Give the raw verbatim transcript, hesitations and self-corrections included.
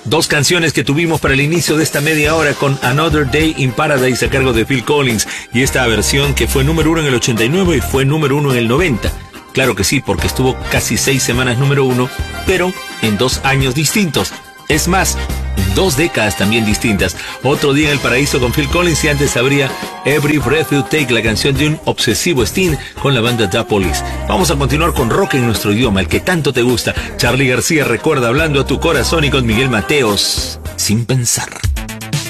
Dos canciones que tuvimos para el inicio de esta media hora con Another Day in Paradise a cargo de Phil Collins y esta versión que fue número uno en el ochenta y nueve y fue número uno en el noventa. Claro que sí, porque estuvo casi seis semanas número uno, pero en dos años distintos. Es más, dos décadas también distintas. Otro día en el paraíso con Phil Collins y antes habría Every Breath You Take, la canción de un obsesivo Sting con la banda The Police. Vamos a continuar con rock en nuestro idioma, el que tanto te gusta. Charly García recuerda hablando a tu corazón y con Miguel Mateos, Sin Pensar.